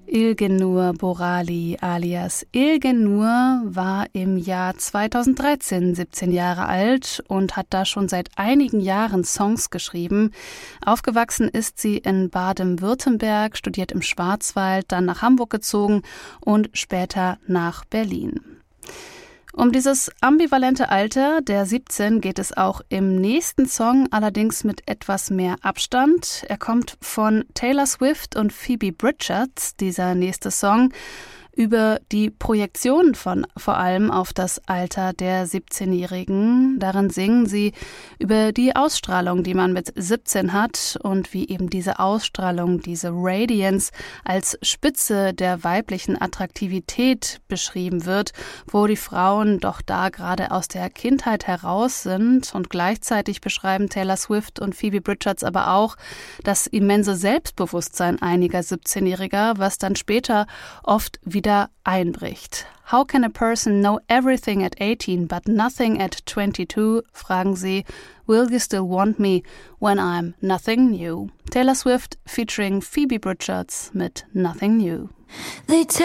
Ilgenur Borali alias Ilgenur war im Jahr 2013 17 Jahre alt und hat da schon seit einigen Jahren Songs geschrieben. Aufgewachsen ist sie in Baden-Württemberg, studiert im Schwarzwald, dann nach Hamburg gezogen und später nach Berlin. Um dieses ambivalente Alter der 17 geht es auch im nächsten Song, allerdings mit etwas mehr Abstand. Er kommt von Taylor Swift und Phoebe Bridgers, dieser nächste Song, über die Projektion von vor allem auf das Alter der 17-Jährigen. Darin singen sie über die Ausstrahlung, die man mit 17 hat und wie eben diese Ausstrahlung, diese Radiance als Spitze der weiblichen Attraktivität beschrieben wird, wo die Frauen doch da gerade aus der Kindheit heraus sind. Und gleichzeitig beschreiben Taylor Swift und Phoebe Bridgers aber auch das immense Selbstbewusstsein einiger 17-Jähriger, was dann später oft wieder einbricht. How can a person know everything at 18 but nothing at 22? Fragen sie. Will you still want me when I'm nothing new? Taylor Swift featuring Phoebe Bridgers mit Nothing New. They